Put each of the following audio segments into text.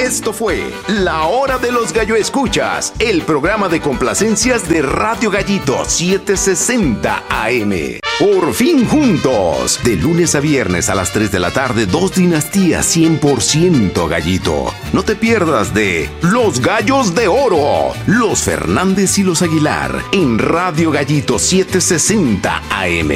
Esto fue La Hora de los Gallo Escuchas, el programa de complacencias de Radio Gallito 760 AM. Por fin juntos, de lunes a viernes a las 3 de la tarde, 2 dinastías 100% Gallito. No te pierdas de Los Gallos de Oro, los Fernández y los Aguilar, en Radio Gallito 760 AM.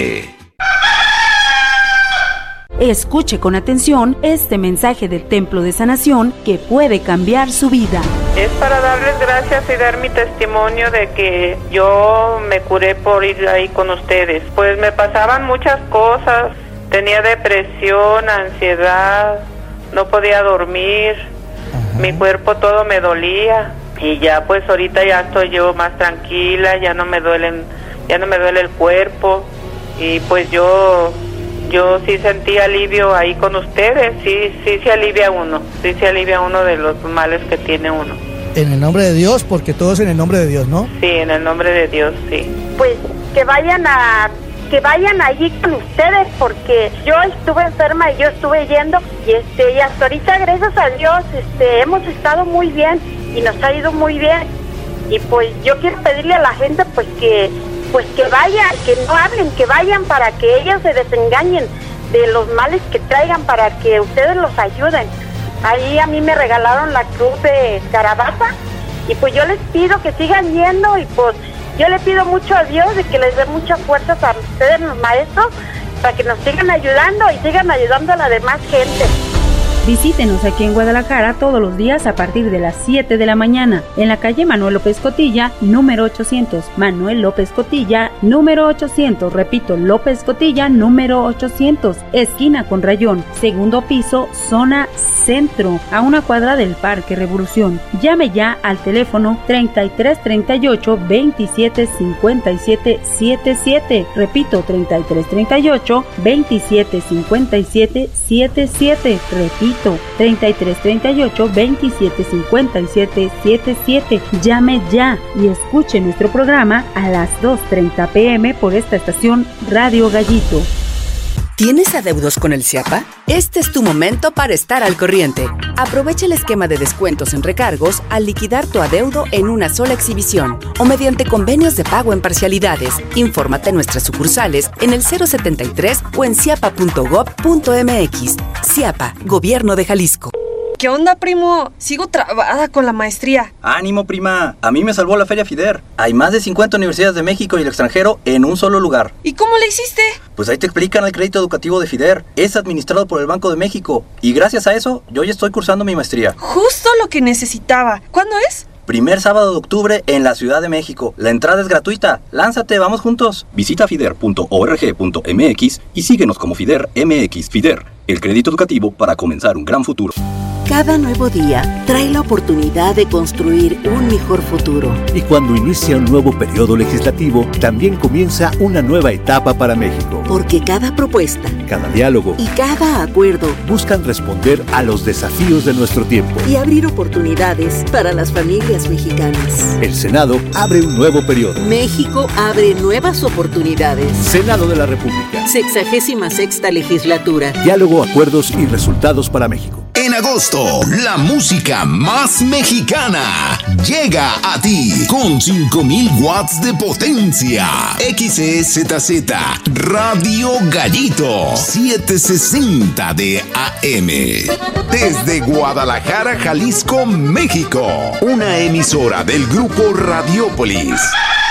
Escuche con atención este mensaje del Templo de Sanación que puede cambiar su vida. Es para darles gracias y dar mi testimonio de que yo me curé por ir ahí con ustedes. Pues me pasaban muchas cosas, tenía depresión, ansiedad, no podía dormir, mi cuerpo todo me dolía y ya pues ahorita ya estoy yo más tranquila, ya no me duele el cuerpo y pues yo sí sentí alivio ahí con ustedes, sí se alivia uno de los males que tiene uno. En el nombre de Dios, porque todo es en el nombre de Dios, ¿no? Sí, en el nombre de Dios, sí. Pues que vayan allí con ustedes, porque yo estuve enferma y yo estuve yendo y hasta ahorita gracias a Dios hemos estado muy bien y nos ha ido muy bien. Y pues yo quiero pedirle a la gente pues que vayan, que no hablen, que vayan para que ellos se desengañen de los males que traigan, para que ustedes los ayuden. Ahí a mí me regalaron la cruz de calabaza y pues yo les pido que sigan yendo y pues yo le pido mucho a Dios de que les dé muchas fuerzas a ustedes los maestros para que nos sigan ayudando y sigan ayudando a la demás gente. Visítenos aquí en Guadalajara todos los días a partir de las 7 de la mañana en la calle Manuel López Cotilla, número 800. Manuel López Cotilla, número 800. Repito, López Cotilla, número 800. Esquina con Rayón, segundo piso, zona centro, a una cuadra del Parque Revolución. Llame ya al teléfono 3338 27 57 77. Repito, 3338 27 57 77. Repito, 3338 27 57 77. Llame ya y escuche nuestro programa a las 2:30 p.m. por esta estación Radio Gallito. ¿Tienes adeudos con el CIAPA? Este es tu momento para estar al corriente. Aprovecha el esquema de descuentos en recargos al liquidar tu adeudo en una sola exhibición o mediante convenios de pago en parcialidades. Infórmate en nuestras sucursales en el 073 o en ciapa.gov.mx. CIAPA, Gobierno de Jalisco. ¿Qué onda, primo? Sigo trabada con la maestría. ¡Ánimo, prima! A mí me salvó la Feria FIDER. Hay más de 50 universidades de México y el extranjero en un solo lugar. ¿Y cómo le hiciste? Pues ahí te explican el crédito educativo de FIDER. Es administrado por el Banco de México. Y gracias a eso, yo ya estoy cursando mi maestría. Justo lo que necesitaba. ¿Cuándo es? Primer sábado de octubre en la Ciudad de México. La entrada es gratuita. ¡Lánzate! ¡Vamos juntos! Visita fider.org.mx y síguenos como FIDER MX. FIDER, el crédito educativo para comenzar un gran futuro. Cada nuevo día trae la oportunidad de construir un mejor futuro. Y cuando inicia un nuevo periodo legislativo, también comienza una nueva etapa para México. Porque cada propuesta, cada diálogo y cada acuerdo buscan responder a los desafíos de nuestro tiempo y abrir oportunidades para las familias mexicanas. El Senado abre un nuevo periodo. México abre nuevas oportunidades. Senado de la República. 66ª legislatura. Diálogo, acuerdos y resultados para México. En agosto, la música más mexicana llega a ti con 5000 watts de potencia. XEZZ Radio Gallito 760 de AM. Desde Guadalajara, Jalisco, México. Una emisora del grupo Radiópolis.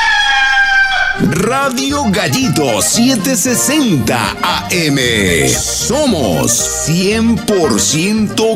Radio Gallito 760 AM. Somos 100%